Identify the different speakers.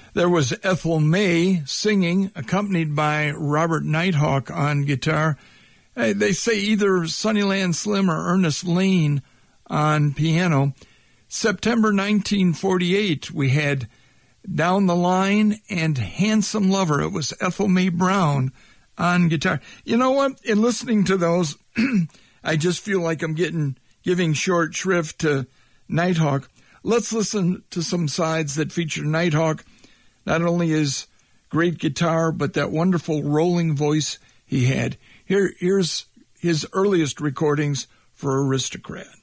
Speaker 1: There was Ethel May singing, accompanied by Robert Nighthawk on guitar. They say either Sunnyland Slim or Ernest Lane on piano. September 1948, we had Down the Line and Handsome Lover. It was Ethel May Brown on guitar. You know what? In listening to those, I just feel like I'm giving short shrift to Nighthawk. Let's listen to some sides that feature Nighthawk. Not only his great guitar, but that wonderful rolling voice he had. Here's his earliest recordings for Aristocrat.